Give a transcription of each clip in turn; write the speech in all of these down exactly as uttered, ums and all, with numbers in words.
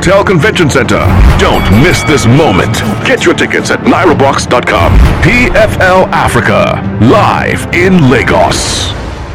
Hotel Convention Center. Don't miss this moment. Get your tickets at naira box dot com. P F L Africa, live in Lagos.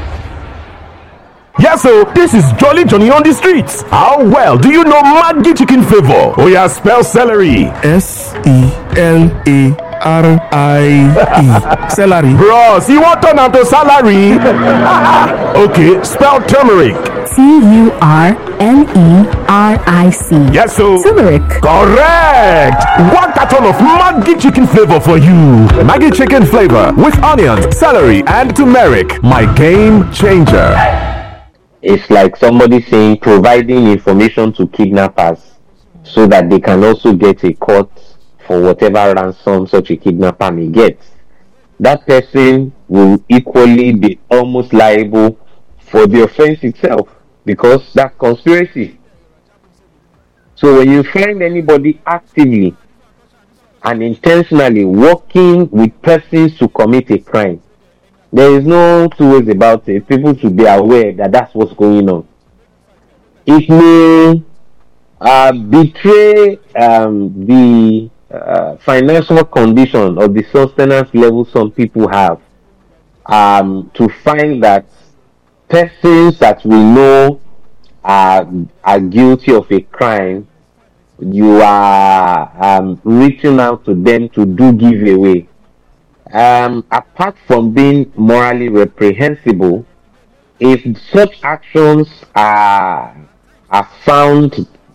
Yes, so this is Jolly Johnny on the streets. How well do you know Maggi chicken flavor? Oh yeah, spell celery. S E L A R I E. Celery. Bros, you want turn to salary? Okay, spell turmeric. T U R N E R I C. Yes, so turmeric. Correct. One carton of Maggi chicken flavor for you. Maggi chicken flavor with onions, celery, and turmeric. My game changer. It's like somebody saying providing information to kidnappers so that they can also get a cut for whatever ransom such a kidnapper may get. That person will equally be almost liable for the offense itself because that's conspiracy. So when you find anybody actively and intentionally working with persons to commit a crime, there is no two ways about it. People should be aware that that's what's going on. It may uh, betray um, the uh, financial condition or the sustenance level some people have um, to find that persons that we know are, are guilty of a crime, you are um, reaching out to them to do giveaway. Um, apart from being morally reprehensible, if such actions are are found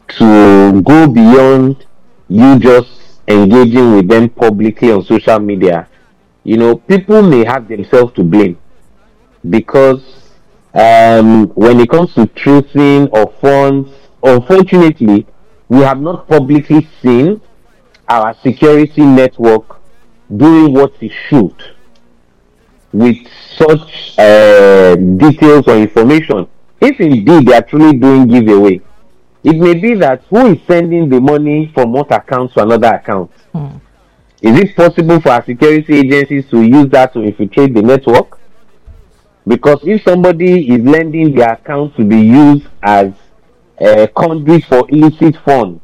to go beyond you just engaging with them publicly on social media, you know, people may have themselves to blame because um, when it comes to truthing or funds, unfortunately, we have not publicly seen our security network doing what it should with such uh, details or information. If indeed they are truly doing giveaway, it may be that who is sending the money from what account to another account? Hmm. Is it possible for our security agencies to use that to infiltrate the network? Because if somebody is lending their account to be used as a conduit for illicit funds,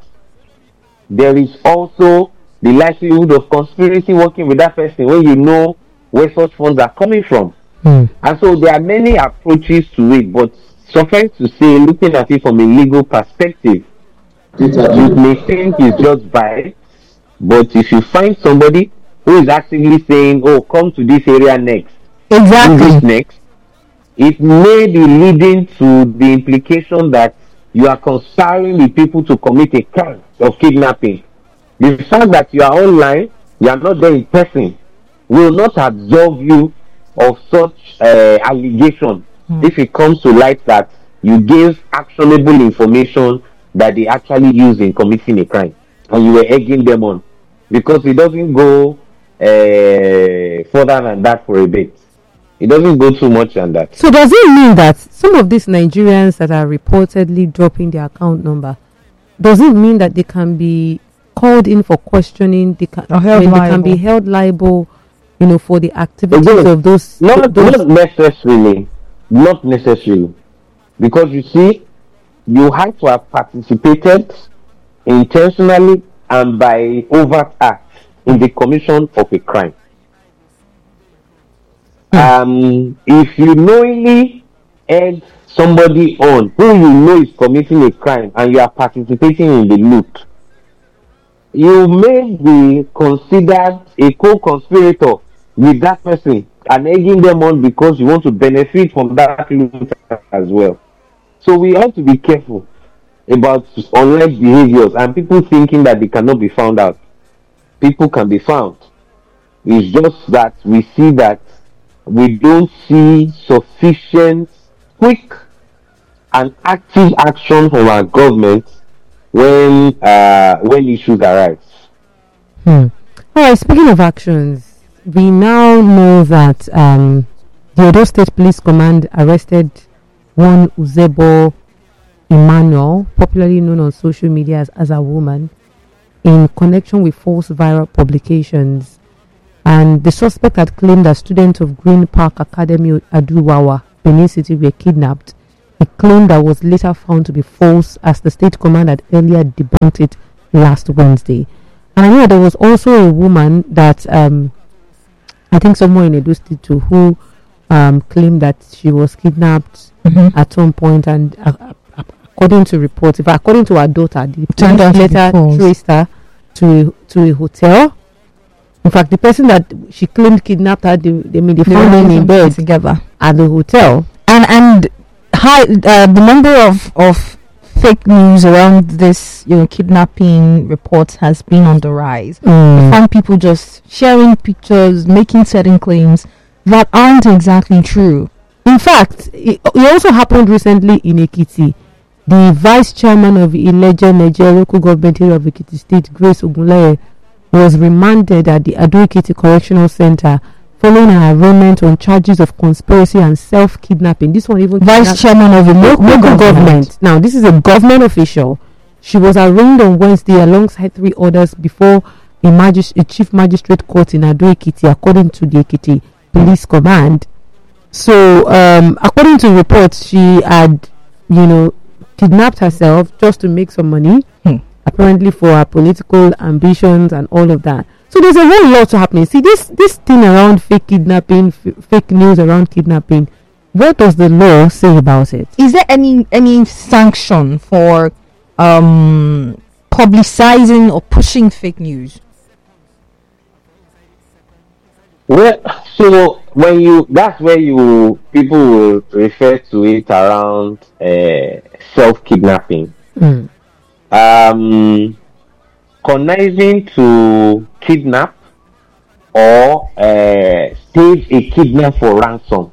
there is also the likelihood of conspiracy working with that person when you know where such funds are coming from. Mm. And so there are many approaches to it, but suffice to say, looking at it from a legal perspective, you may think it's just bias, but if you find somebody who is actively saying, oh, come to this area next, exactly. do this next, it may be leading to the implication that you are conspiring with people to commit a crime of kidnapping. The fact that you are online, you are not there in person, will not absolve you of such uh, allegation mm. if it comes to light that you gave actionable information that they actually use in committing a crime and you were egging them on. Because it doesn't go uh, further than that for a bit. It doesn't go too much than that. So does it mean that some of these Nigerians that are reportedly dropping their account number, does it mean that they can be called in for questioning, they can, I mean, they can be held liable, you know, for the activities Again, of those, not, those... Not necessarily. Not necessarily. Because you see, you have to have participated intentionally and by overt act in the commission of a crime. Mm. Um, if you knowingly egg somebody on who you know is committing a crime and you are participating in the loot, you may be considered a co-conspirator with that person and egging them on because you want to benefit from that loot as well. So we have to be careful about online behaviors and people thinking that they cannot be found out. People can be found. It's just that we see that we don't see sufficient quick and active action from our government when uh, when issues arise. Hmm. All right. Speaking of actions, we now know that um, the Edo State Police Command arrested one Uzebo Emmanuel, popularly known on social media as, as a woman, in connection with false viral publications. And the suspect had claimed that students of Green Park Academy Aduwawa, Benin City, were kidnapped a claim that was later found to be false, as the state command had earlier debunked it last Wednesday. And I know there was also a woman that um, I think somewhere in Edo State too, who um, claimed that she was kidnapped Mm-hmm. at some point, and uh, uh, according to reports, if according to her daughter, the Turned out police to be later false. traced her to a, to a hotel. In fact, the person that she claimed kidnapped her, they, they, made, they They found were them in bed together. at the hotel. And and high uh, the number of of fake news around this, you know, kidnapping reports has been on the rise. You find people just sharing pictures, making certain claims that aren't exactly true. In fact, it, it also happened recently in Ekiti. The vice chairman of Ileje Nigeria local government area of Ekiti State, Grace Ogunleye, was remanded at the Ado Ekiti Correctional Center following an arraignment on charges of conspiracy and self-kidnapping. This one even Vice chairman of a lo- local local government. government. Now, this is a government official. She was arraigned on Wednesday alongside three others before a, magis- a chief magistrate court in Ado Ekiti, according to the Ekiti Police Command. So, um, according to reports, she had, you know, kidnapped herself just to make some money, Hmm. apparently for her political ambitions and all of that. So there's a whole lot happening. See, this this thing around fake kidnapping, f- fake news around kidnapping. What does the law say about it? Is there any any sanction for um publicizing or pushing fake news? Well, so when you, that's where you, people will refer to it around uh, self-kidnapping. Mm. Um, conniving to kidnap or uh, stage a kidnap for ransom.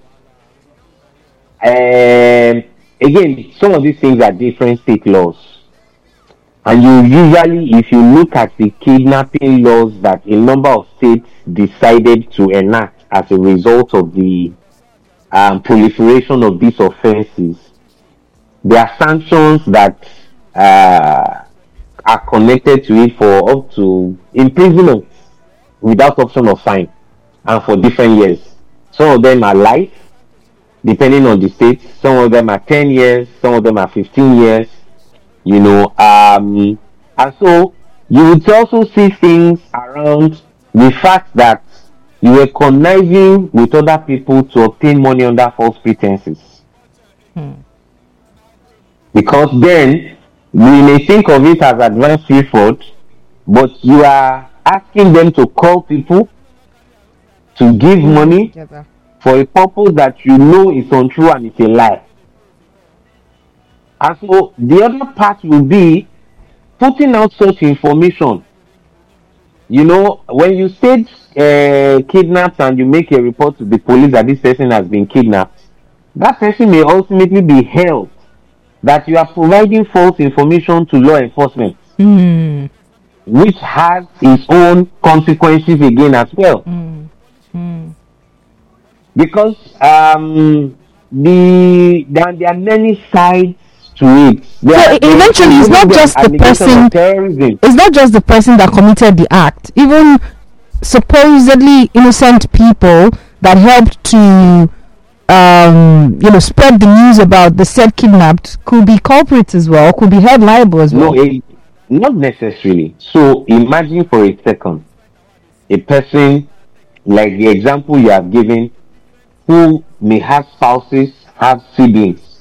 Um, again, some of these things are different state laws. And you usually, if you look at the kidnapping laws that a number of states decided to enact as a result of the um, proliferation of these offenses, there are sanctions that uh, are connected to it for up to imprisonment without option of fine, and for different years. Some of them are life, depending on the state. Some of them are ten years, some of them are fifteen years. You know, um, and so you would also see things around the fact that you were conniving with other people to obtain money under false pretenses. Hmm. Because then we may think of it as advanced fraud, but you are asking them to call people to give money for a purpose that you know is untrue and it's a lie. And so the other part will be putting out such information. You know, when you stage uh, kidnapped and you make a report to the police that this person has been kidnapped, that person may ultimately be held that you are providing false information to law enforcement, Mm. which has its own consequences again as well. Mm. Mm. Because um, the there, there are many sides to it. There So are- e- eventually, it's not there are just the allegations of person- terrorism. It's not just the person that committed the act. Even supposedly innocent people that helped to, um, you know, spread the news about the said kidnapped could be culprits as well, could be held liable as well. No, eh, not necessarily. So imagine for a second a person like the example you have given, who may have spouses, have siblings,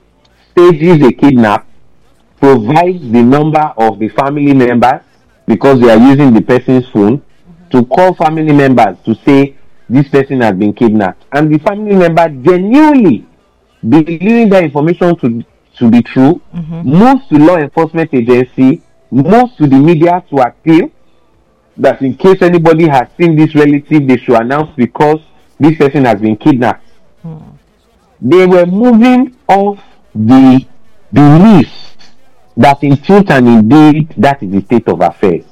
stages a kidnap, provides the number of the family members because they are using the person's phone to call family members to say this person has been kidnapped, and the family member genuinely believing that information to to be true, moves to law enforcement agency, moves to the media to appeal that in case anybody has seen this relative, they should announce because this person has been kidnapped. They were moving off the belief that in truth and indeed that is the state of affairs.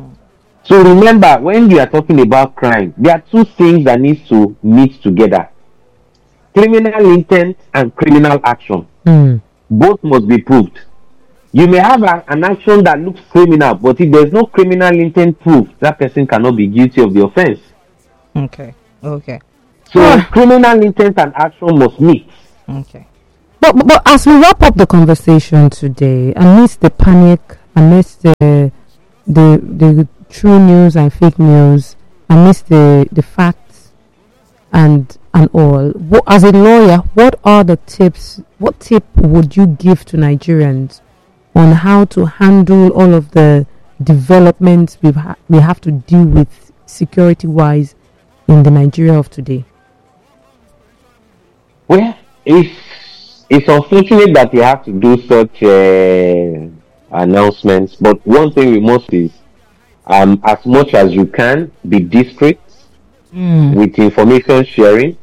So remember, when you are talking about crime, there are two things that need to meet together: criminal intent and criminal action. Mm. Both must be proved. You may have a, an action that looks criminal, but if there is no criminal intent proof, that person cannot be guilty of the offense. Okay. Okay. So Ah. criminal intent and action must meet. Okay. But, but, but as we wrap up the conversation today, amidst the panic, amidst the the the true news and fake news, amidst the the facts and and all, what, as a lawyer, what are the tips? What tip would you give to Nigerians on how to handle all of the developments we ha- we have to deal with security-wise in the Nigeria of today? Well, it's it's unfortunate that you have to do such uh, announcements, but one thing we must is, um, as much as you can, be discreet mm. with information sharing.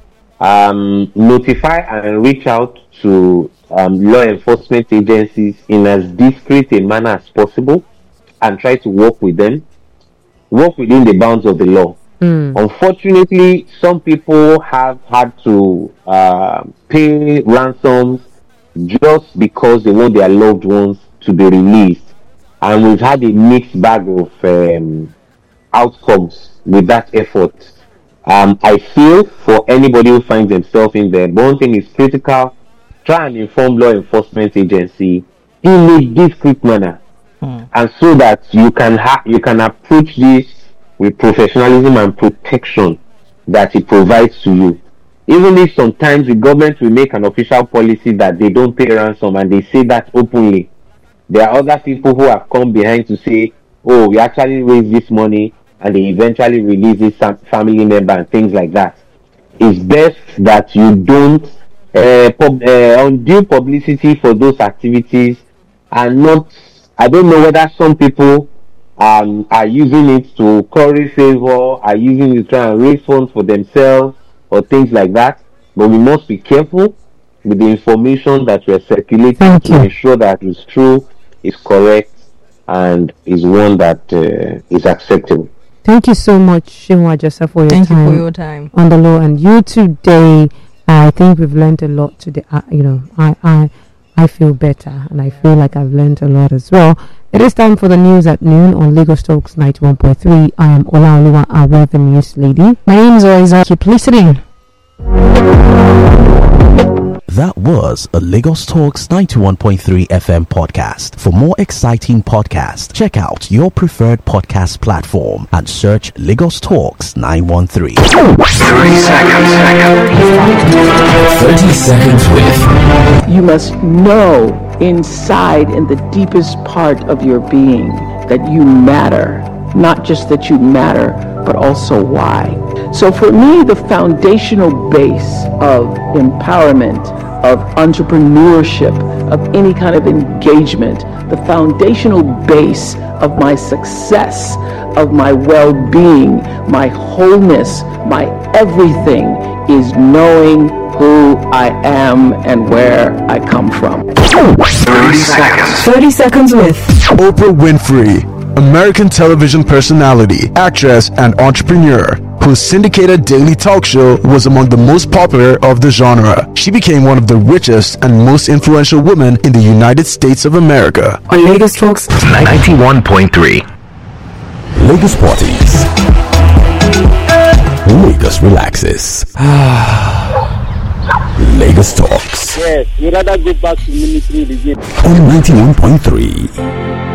Um, notify and reach out to um, law enforcement agencies in as discreet a manner as possible, and try to work with them, work within the bounds of the law. Mm. Unfortunately, some people have had to uh, pay ransoms just because they want their loved ones to be released, and we've had a mixed bag of um, outcomes with that effort. Um, I feel for anybody who finds themselves in there, one thing is critical: try and inform law enforcement agency in a discreet manner, mm. and so that you can ha- you can approach this with professionalism and protection that it provides to you. Even if sometimes the government will make an official policy that they don't pay ransom, and they say that openly, there are other people who have come behind to say, oh, we actually raised this money, and they eventually release this family member and things like that. It's best that you don't uh, pub- uh, undue publicity for those activities, and not, I don't know whether some people um, are using it to curry favor, are using it to try and raise funds for themselves or things like that. But we must be careful with the information that we are circulating Thank to you. ensure that it's true, is correct, and is one that uh, is acceptable. Thank you so much, Chinua Ajasa, for your Thank time. you for your time on the law, and you today. I think we've learned a lot today. Uh, you know, I, I, I feel better, and I feel like I've learned a lot as well. It is time for the news at noon on Lagos Talks ninety-one point three. I am Olaoluwa Awe, the news lady. My name is Oiza. Keep listening. That was a Lagos Talks ninety-one point three F M podcast. For more exciting podcasts, check out your preferred podcast platform and search Lagos Talks nine one three. thirty seconds. thirty seconds with. You must know inside, in the deepest part of your being, that you matter. Not just that you matter, but also why. So for me, the foundational base of empowerment, of entrepreneurship, of any kind of engagement, the foundational base of my success, of my well-being, my wholeness, my everything is knowing who I am and where I come from. thirty seconds. thirty seconds with Oprah Winfrey, American television personality, actress, and entrepreneur, whose syndicated daily talk show was among the most popular of the genre. She became one of the richest and most influential women in the United States of America. on Lagos Talks ninety-one point three. Lagos parties. Lagos relaxes. Lagos Talks. Yes, we rather go back to military again. On ninety-one point three.